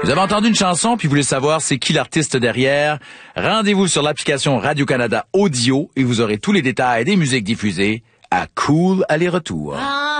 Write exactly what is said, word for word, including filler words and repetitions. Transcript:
Vous avez entendu une chanson, puis vous voulez savoir c'est qui l'artiste derrière? Rendez-vous sur l'application Radio-Canada Audio et vous aurez tous les détails des musiques diffusées à Cool Aller-Retour. Ah.